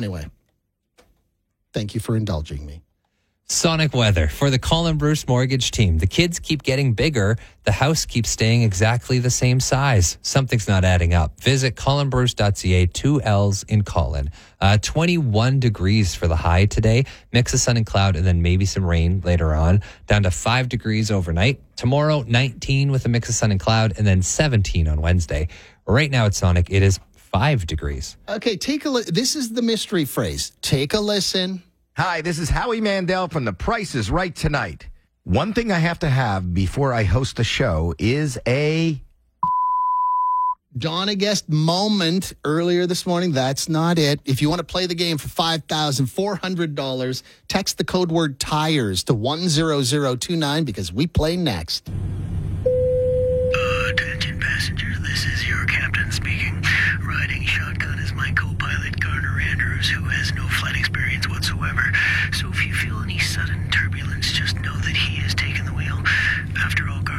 Anyway, thank you for indulging me. Sonic weather for the Colin Bruce Mortgage team. The kids keep getting bigger. The house keeps staying exactly the same size. Something's not adding up. Visit colinbruce.ca, 2 L's in Colin. 21 degrees for the high today. Mix of sun and cloud and then maybe some rain later on. Down to 5 degrees overnight. Tomorrow, 19 with a mix of sun and cloud and then 17 on Wednesday. Right now at Sonic, it is 5 degrees. Okay, this is the mystery phrase. Take a listen. Hi, this is Howie Mandel from The Price is Right Tonight. One thing I have to have before I host the show is a Donna guest moment earlier this morning. That's not it. If you want to play the game for $5,400, text the code word TIRES to 10029 because we play next. Attention passengers, this is your captain speaking. Riding shotgun is my co-pilot Garner Andrews, who has no flight experience whatsoever.